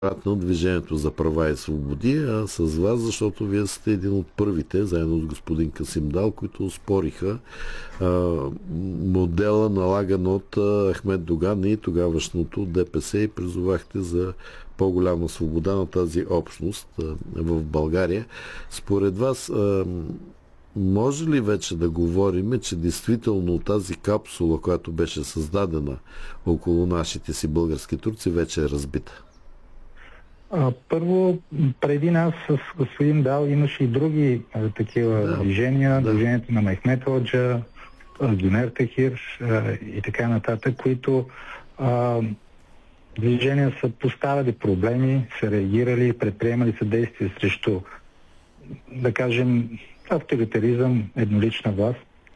на Движението за права и свободи, а с вас, защото вие сте един от първите, заедно с господин Касим Дал, които спориха модела, налаган от Ахмед Доган и тогавашното ДПС, и призовахте за по-голяма свобода на тази общност в България. Според вас, може ли вече да говорим, че действително тази капсула, която беше създадена около нашите си български турци, вече е разбита? Първо, преди нас с господин Дал имаше и други такива движения, движението на Мехмет Ходжа, Гюнер Тахир и така нататък, които движения са поставили проблеми, са реагирали, предприемали са действия срещу, да кажем, авторитаризъм, еднолична власт.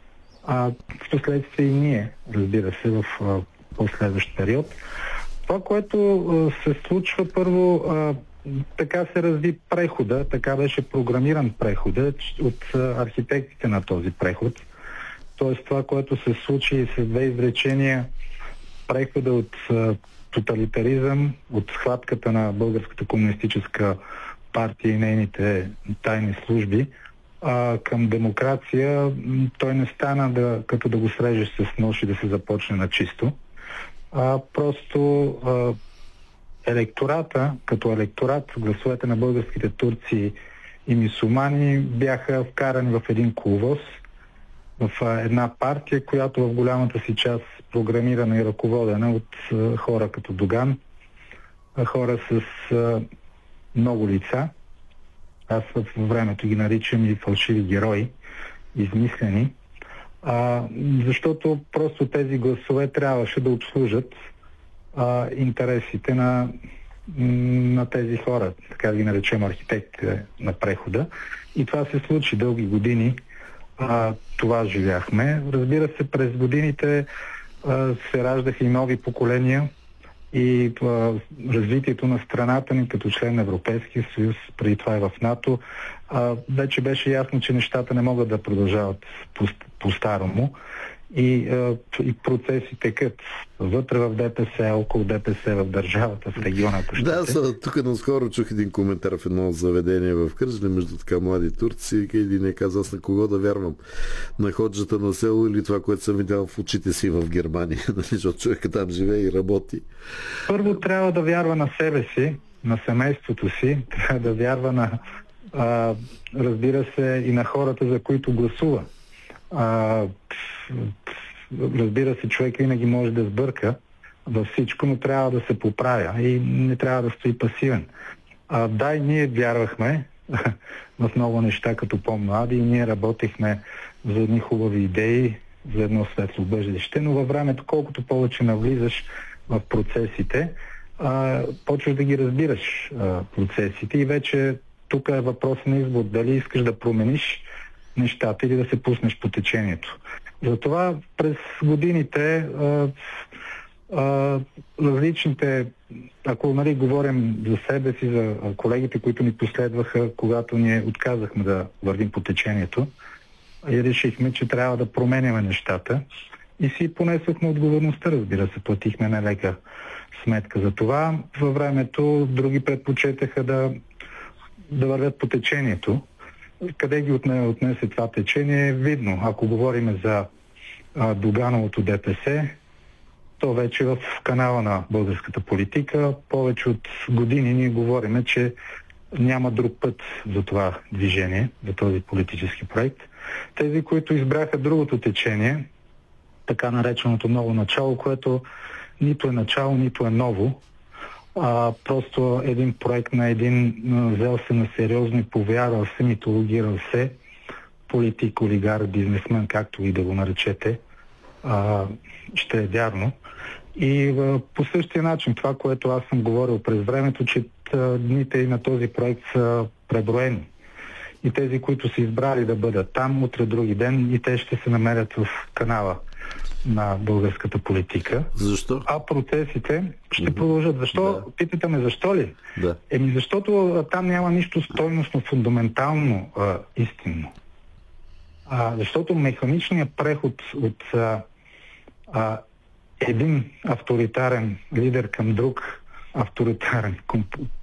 В последствие и ние, разбира се, в последващ период. Това, което се случва първо, така се разви прехода, така беше програмиран прехода от архитектите на този преход. Тоест това, което се случи с две изречения, прехода от тоталитаризъм, от схватката на Българската комунистическа партия и нейните тайни служби, към демокрация, той не стана като да го срежеш с нож и да се започне на чисто. Просто електората, като електорат, гласовете на българските турци и мюсюлмани бяха вкарани в един коловоз, в една партия, която в голямата си част програмирана и ръководена от хора като Доган, хора с много лица. Аз в времето ги наричам и фалшиви герои, измислени. Защото просто тези гласове трябваше да обслужат интересите на тези хора, така да ги наречем архитектите на прехода. И това се случи дълги години. Това живяхме. Разбира се, през годините се раждаха и нови поколения и развитието на страната ни като член на Европейския съюз, преди това и в НАТО, вече беше ясно, че нещата не могат да продължават по-старому и процеси текат вътре в ДПС, около ДПС, в държавата, в региона. Тук наскоро чух един коментар в едно заведение в Кърджали, между така млади турци, един каза: аз на кого да вярвам? На ходжата на село или това, което съм видял в очите си в Германия? Защото човека там живее и работи. Първо трябва да вярва на себе си, на семейството си, трябва да вярва на разбира се, и на хората, за които гласува. Разбира се, човек винаги може да сбърка във всичко, но трябва да се поправя и не трябва да стои пасивен. Да, и ние вярвахме в много неща като по-млади и ние работихме за едни хубави идеи, за едно светло бъдеще, но във времето, колкото повече навлизаш в процесите, почваш да ги разбираш процесите и вече тук е въпрос на избор дали искаш да промениш нещата или да се пуснеш по течението. Затова през годините различните, ако говорим за себе си, за колегите, които ни последваха, когато ние отказахме да вървим по течението и решихме, че трябва да променяме нещата и си понесохме отговорността, разбира се, платихме нелека сметка за това. Във времето други предпочетаха да вървят по течението. Къде ги отнесе това течение е видно. Ако говорим за Догановото ДПС, то вече в канала на българската политика повече от години ние говорим, че няма друг път за това движение, за този политически проект. Тези, които избраха другото течение, така нареченото ново начало, което нито е начало, нито е ново, просто един проект на един взел се на сериозно и повярвал се, митологирал се, политик, олигарх, бизнесмен, както и да го наречете, ще е вярно. И по същия начин, това, което аз съм говорил през времето, че дните и на този проект са преброени. И тези, които са избрали да бъдат там, утре други ден, и те ще се намерят в канала на българската политика. Защо? А процесите ще продължат. Защо? Да. Питате ме защо ли? Да. Защото там няма нищо стойностно, фундаментално истинно. Защото механичният преход от един авторитарен лидер към друг авторитарен,